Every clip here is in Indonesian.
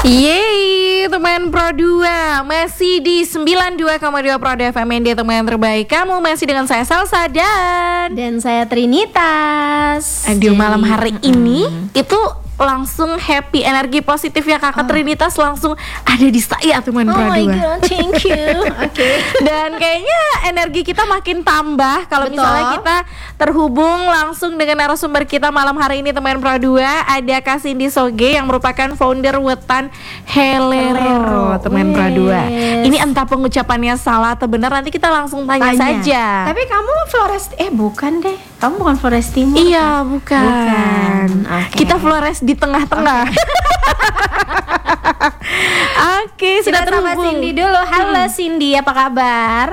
Yeay, teman Pro 2 masih di 92,2 Pro FM India, teman yang terbaik. Kamu masih dengan saya Salsa dan saya Trinitas. Di malam hari ini itu langsung happy, energi positif ya Kakak Trinitas langsung ada di saya, teman Pro 2. Oh my god, thank you. Oke. Dan kayaknya energi kita makin tambah kalau misalnya kita terhubung langsung dengan narasumber kita malam hari ini, teman Pro 2. Ada Kak Cindy Soge yang merupakan founder Wetan Helero, teman Pro 2. Ini entah pengucapannya salah atau benar, nanti kita langsung tanya saja. Tapi kamu Flores bukan deh. Kamu bukan Flores Timur. Iya, bukan. Okay. Kita Flores di tengah-tengah. Oke, sudah terhubung. Sama Cindy dulu. Halo Cindy, apa kabar?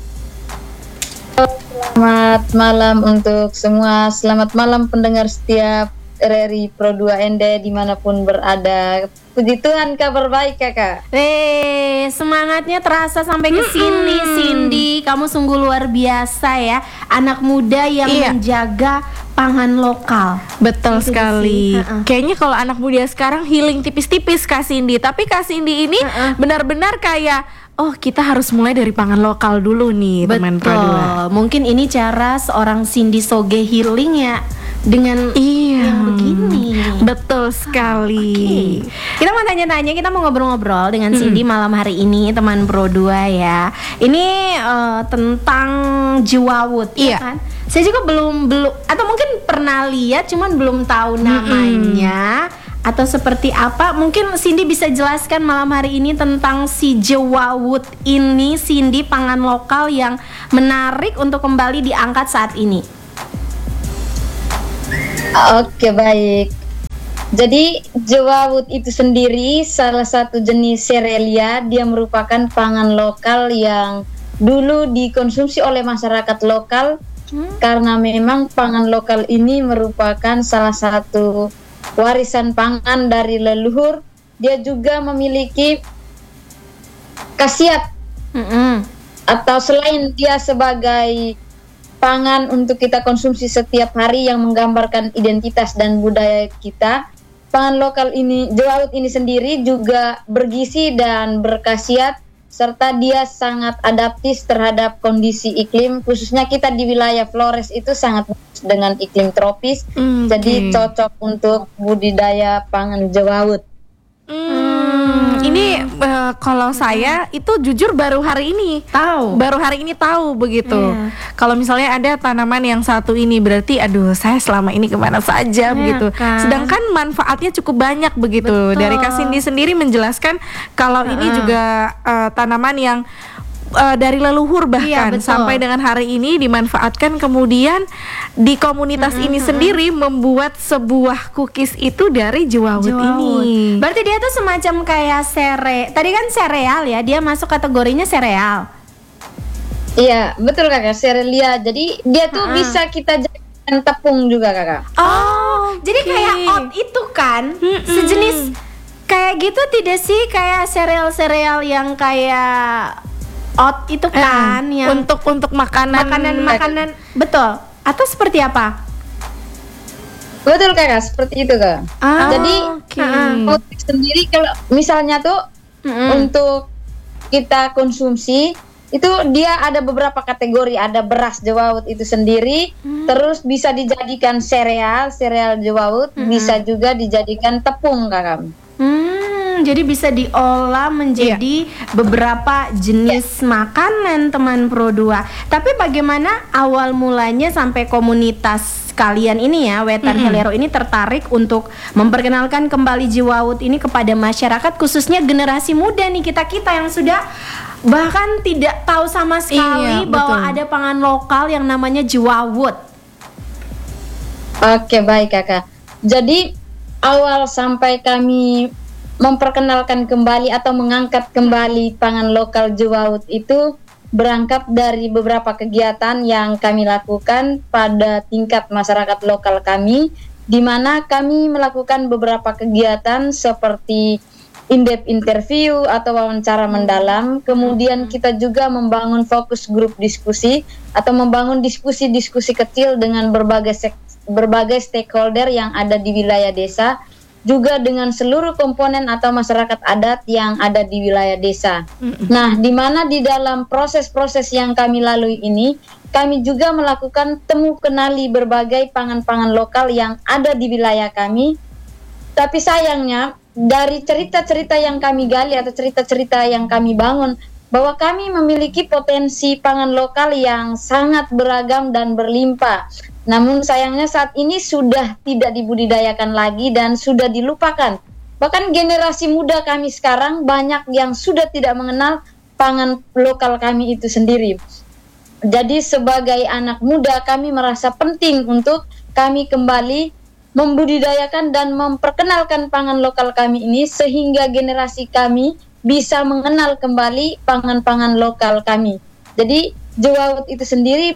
Selamat malam untuk semua. Selamat malam pendengar setiap RRI Pro 2 ND dimanapun berada. Puji Tuhan, kabar baik kakak. Semangatnya terasa sampai ke sini, Cindy. Kamu sungguh luar biasa ya, anak muda yang menjaga pangan lokal. Betul sekali. Kayaknya kalau anak muda sekarang healing tipis-tipis Kak Cindy. Tapi Kak Cindy ini benar-benar kayak kita harus mulai dari pangan lokal dulu nih, teman Pro 2. Mungkin ini cara seorang Cindy Soge healing ya, dengan yang begini. Betul sekali. Kita mau tanya-tanya, kita mau ngobrol-ngobrol dengan Cindy malam hari ini, teman Pro 2 ya. Ini tentang Jewawut, ya kan? Saya juga belum atau mungkin pernah lihat cuman belum tahu namanya atau seperti apa. Mungkin Cindy bisa jelaskan malam hari ini tentang si Jewawut ini, Cindy, pangan lokal yang menarik untuk kembali diangkat saat ini. Oke, baik. Jadi Jewawut itu sendiri salah satu jenis serealia. Dia merupakan pangan lokal yang dulu dikonsumsi oleh masyarakat lokal. Karena memang pangan lokal ini merupakan salah satu warisan pangan dari leluhur. Dia juga memiliki khasiat atau selain dia sebagai pangan untuk kita konsumsi setiap hari yang menggambarkan identitas dan budaya kita, pangan lokal ini, Jewawut ini sendiri juga bergizi dan berkhasiat, serta dia sangat adaptif terhadap kondisi iklim, khususnya kita di wilayah Flores itu sangat dengan iklim tropis, jadi cocok untuk budidaya pangan Jewawut. Ini kalau saya itu jujur baru hari ini tahu begitu. Kalau misalnya ada tanaman yang satu ini berarti saya selama ini kemana saja begitu. Sedangkan manfaatnya cukup banyak begitu. Dari Kak Cindy sendiri menjelaskan kalau ini juga tanaman yang dari leluhur bahkan sampai dengan hari ini dimanfaatkan, kemudian di komunitas ini sendiri membuat sebuah cookies itu dari Jewawut ini. Berarti dia tuh semacam kayak tadi kan sereal ya, dia masuk kategorinya sereal. Iya, betul kakak, serealia. Jadi dia tuh bisa kita jadikan tepung juga kakak. Jadi kayak oat itu kan sejenis kayak gitu tidak sih, kayak sereal yang kayak oat itu kan yang untuk makanan betul, atau seperti apa? Betul kakak, seperti itu kak. Jadi oat sendiri kalau misalnya tuh untuk kita konsumsi itu dia ada beberapa kategori. Ada beras Jewawut itu sendiri, terus bisa dijadikan sereal Jewawut, bisa juga dijadikan tepung kakak. Jadi bisa diolah menjadi beberapa jenis makanan, teman Pro 2. Tapi bagaimana awal mulanya sampai komunitas kalian ini ya, Wetan Helero ini tertarik untuk memperkenalkan kembali Jewawut ini kepada masyarakat, khususnya generasi muda nih, kita-kita yang sudah bahkan tidak tahu sama sekali bahwa ada pangan lokal yang namanya Jewawut. Oke, baik kakak. Jadi awal sampai kami memperkenalkan kembali atau mengangkat kembali pangan lokal Jewawut itu berangkat dari beberapa kegiatan yang kami lakukan pada tingkat masyarakat lokal kami, di mana kami melakukan beberapa kegiatan seperti in-depth interview atau wawancara mendalam. Kemudian kita juga membangun fokus grup diskusi atau membangun diskusi-diskusi kecil dengan berbagai stakeholder yang ada di wilayah desa. juga dengan seluruh komponen atau masyarakat adat yang ada di wilayah desa. Nah, di mana di dalam proses-proses yang kami lalui ini, kami juga melakukan temu kenali berbagai pangan-pangan lokal yang ada di wilayah kami. Tapi sayangnya, dari cerita-cerita yang kami gali atau cerita-cerita yang kami bangun, bahwa kami memiliki potensi pangan lokal yang sangat beragam dan berlimpah. Namun sayangnya saat ini sudah tidak dibudidayakan lagi dan sudah dilupakan. Bahkan generasi muda kami sekarang banyak yang sudah tidak mengenal pangan lokal kami itu sendiri. Jadi sebagai anak muda kami merasa penting untuk kami kembali membudidayakan dan memperkenalkan pangan lokal kami ini sehingga generasi kami bisa mengenal kembali pangan-pangan lokal kami. Jadi Jewawut itu sendiri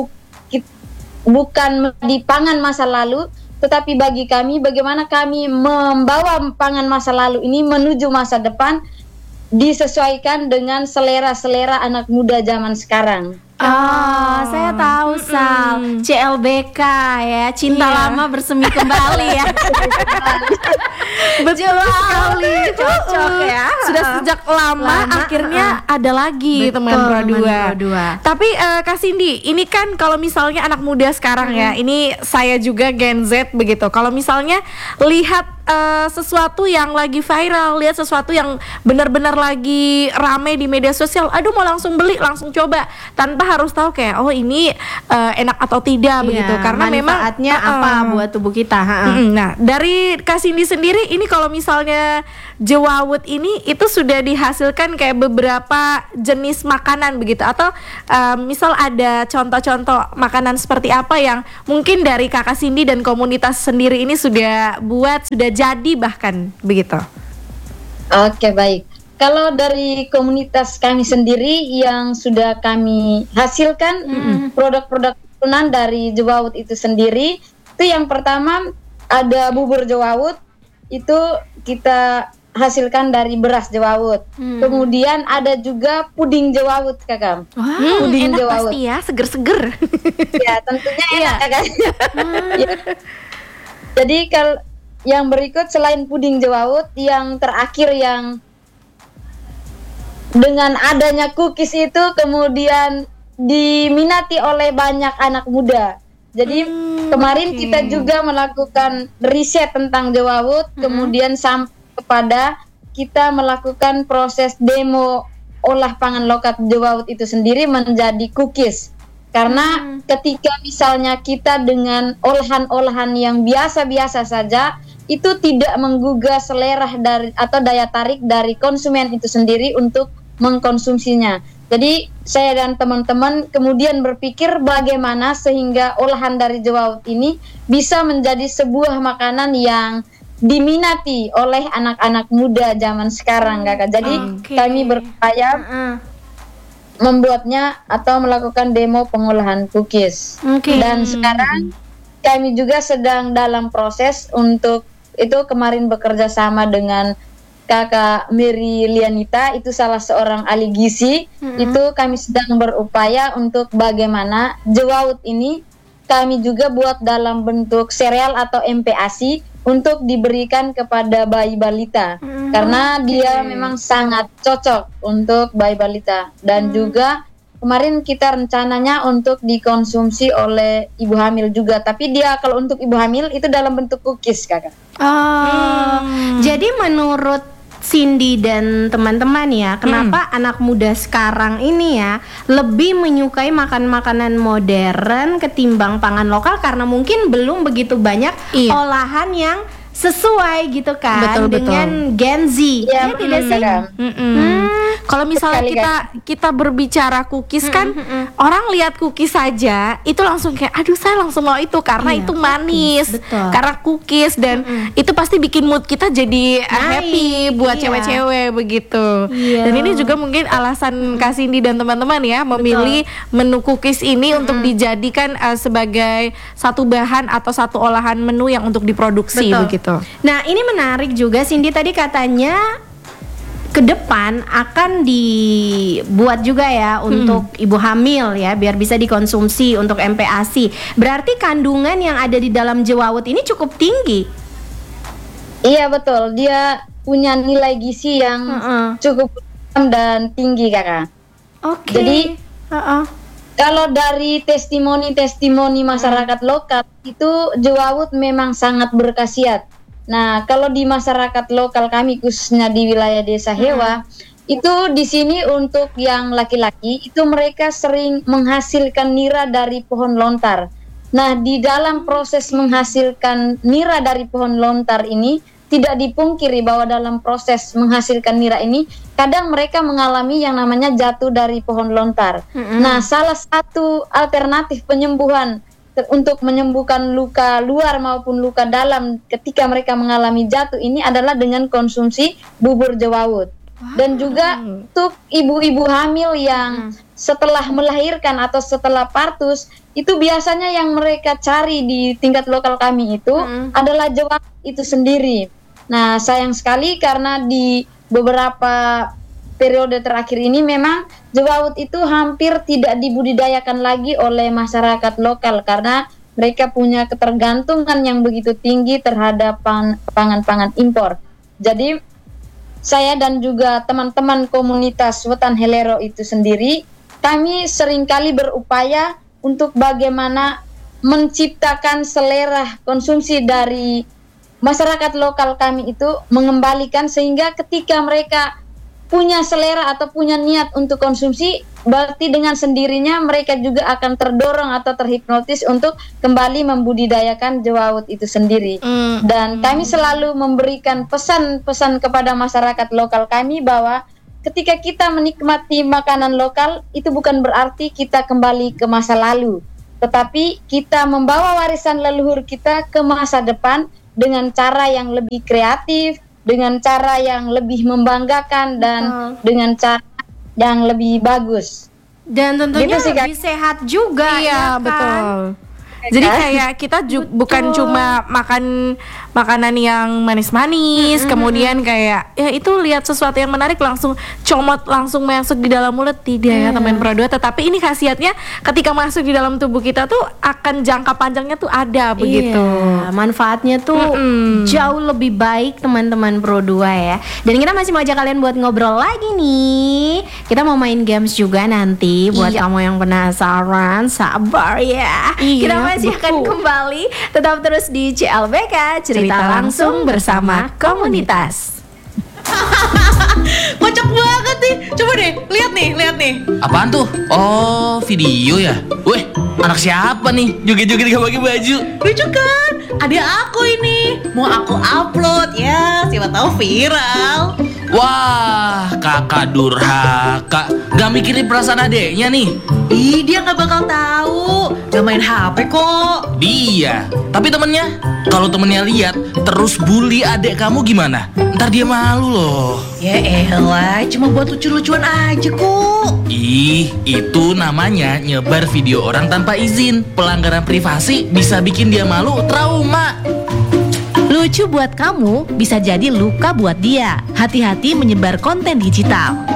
bukan di pangan masa lalu, tetapi bagi kami bagaimana kami membawa pangan masa lalu ini menuju masa depan disesuaikan dengan selera-selera anak muda zaman sekarang. Saya tahu Sal, CLBK ya, cinta lama bersemi kembali ya. Betul sekali, cocok ya. Sudah sejak lama akhirnya ada lagi teman Pro 2. Tapi Kak Cindy, ini kan kalau misalnya anak muda sekarang ya, ini saya juga Gen Z begitu. Kalau misalnya lihat sesuatu yang lagi viral, lihat sesuatu yang benar-benar lagi rame di media sosial, aduh mau langsung beli, langsung coba tanpa harus tahu kayak oh ini enak atau tidak begitu, karena memang manfaatnya apa buat tubuh kita. Nah, dari Kak Cindy sendiri ini kalau misalnya Jewawut ini itu sudah dihasilkan kayak beberapa jenis makanan begitu, atau misal ada contoh-contoh makanan seperti apa yang mungkin dari Kakak Cindy dan komunitas sendiri ini sudah buat, sudah jadi bahkan begitu. Oke, baik. Kalau dari komunitas kami sendiri yang sudah kami hasilkan produk-produk turunan dari Jewawut itu sendiri, itu yang pertama ada bubur Jewawut, itu kita hasilkan dari beras Jewawut. Kemudian ada juga puding Jewawut, Kakak. Puding enak Jewawut. pasti ya, seger-seger. Ya, tentunya enak, Kakak. Ya. Jadi kalau yang berikut selain puding Jewawut, yang terakhir yang dengan adanya cookies itu kemudian diminati oleh banyak anak muda. Jadi kemarin kita juga melakukan riset tentang Jewawut, kemudian sampai kepada kita melakukan proses demo olah pangan lokal Jewawut itu sendiri menjadi cookies. Karena ketika misalnya kita dengan olahan-olahan yang biasa-biasa saja, itu tidak menggugah selera dari atau daya tarik dari konsumen itu sendiri untuk mengkonsumsinya. Jadi saya dan teman-teman kemudian berpikir bagaimana sehingga olahan dari Jewawut ini bisa menjadi sebuah makanan yang diminati oleh anak-anak muda zaman sekarang, Kakak. Jadi kami berupaya membuatnya atau melakukan demo pengolahan cookies. Dan sekarang kami juga sedang dalam proses untuk itu, kemarin bekerja sama dengan Kakak Mary Lianita, itu salah seorang ahli gizi. Itu kami sedang berupaya untuk bagaimana Jewawut ini kami juga buat dalam bentuk sereal atau MPASI untuk diberikan kepada bayi balita, karena dia memang sangat cocok untuk bayi balita. Dan juga kemarin kita rencananya untuk dikonsumsi oleh ibu hamil juga, tapi dia kalau untuk ibu hamil itu dalam bentuk cookies, Kakak. Jadi menurut Cindy dan teman-teman ya, kenapa anak muda sekarang ini ya lebih menyukai makan makanan modern ketimbang pangan lokal, karena mungkin belum begitu banyak olahan yang sesuai gitu kan. Betul, dengan Gen Z. Ya tidak sih? Kalau misalnya kita berbicara cookies kan, orang lihat cookies saja itu langsung kayak aduh saya langsung mau itu karena itu manis, karena cookies, dan itu pasti bikin mood kita jadi happy buat cewek-cewek begitu. Dan ini juga mungkin alasan Kak Cindy dan teman-teman ya memilih menu cookies ini untuk dijadikan sebagai satu bahan atau satu olahan menu yang untuk diproduksi begitu. Nah, ini menarik juga, Cindy tadi katanya ke depan akan dibuat juga ya untuk ibu hamil ya, biar bisa dikonsumsi untuk MPASI. Berarti kandungan yang ada di dalam Jewawut ini cukup tinggi. Iya betul, dia punya nilai gizi yang cukup dan tinggi kakak. Oke. Jadi kalau dari testimoni masyarakat lokal itu Jewawut memang sangat berkhasiat. Nah kalau di masyarakat lokal kami khususnya di wilayah Desa Hewa itu di sini untuk yang laki-laki itu mereka sering menghasilkan nira dari pohon lontar. Nah di dalam proses menghasilkan nira dari pohon lontar ini tidak dipungkiri bahwa dalam proses menghasilkan nira ini kadang mereka mengalami yang namanya jatuh dari pohon lontar. Nah, salah satu alternatif penyembuhan untuk menyembuhkan luka luar maupun luka dalam ketika mereka mengalami jatuh ini adalah dengan konsumsi bubur Jewawut. Dan juga untuk ibu-ibu hamil yang setelah melahirkan atau setelah partus itu biasanya yang mereka cari di tingkat lokal kami itu adalah Jewawut itu sendiri. Nah sayang sekali karena di beberapa periode terakhir ini memang Jewawut itu hampir tidak dibudidayakan lagi oleh masyarakat lokal karena mereka punya ketergantungan yang begitu tinggi terhadap pangan-pangan impor. Jadi saya dan juga teman-teman komunitas Wetan Helero itu sendiri kami seringkali berupaya untuk bagaimana menciptakan selera konsumsi dari masyarakat lokal kami itu mengembalikan sehingga ketika mereka punya selera atau punya niat untuk konsumsi berarti dengan sendirinya mereka juga akan terdorong atau terhipnotis untuk kembali membudidayakan Jewawut itu sendiri. Dan kami selalu memberikan pesan-pesan kepada masyarakat lokal kami bahwa ketika kita menikmati makanan lokal itu bukan berarti kita kembali ke masa lalu, tetapi kita membawa warisan leluhur kita ke masa depan dengan cara yang lebih kreatif, dengan cara yang lebih membanggakan dan dengan cara yang lebih bagus. Dan tentunya gitu lebih sehat juga. Iya, ya kan? betul. Jadi kayak kita bukan cuma makan makanan yang manis-manis, kemudian kayak ya itu lihat sesuatu yang menarik langsung comot langsung masuk di dalam mulut, tidak ya teman Pro 2. Tetapi ini khasiatnya ketika masuk di dalam tubuh kita tuh akan jangka panjangnya tuh ada begitu. Manfaatnya tuh jauh lebih baik teman-teman Pro 2 ya. Dan kita masih mau ajak kalian buat ngobrol lagi nih. Kita mau main games juga nanti buat kamu yang penasaran, sabar ya. Kita masih akan kembali, tetap terus di CLBK Cerita Langsung bersama Komunitas. Kocak banget nih. Coba deh, lihat nih. Apaan tuh? Oh, video ya? Weh, anak siapa nih? Joget-joget gak pakai baju. Lucu kan? Adik aku ini. Mau aku upload ya, siapa tahu viral. Wah, kakak durhaka. Gak mikirin perasaan adeknya nih. Ih, dia gak bakal tahu. Gak main HP kok. Dia. Tapi temennya, kalau temennya lihat terus bully adek kamu gimana? Ntar dia malu loh. Ya elah, cuma buat lucu-lucuan aja kok. Ih, itu namanya nyebar video orang tanpa izin. Pelanggaran privasi bisa bikin dia malu, trauma. Lucu buat kamu bisa jadi luka buat dia. Hati-hati menyebar konten digital.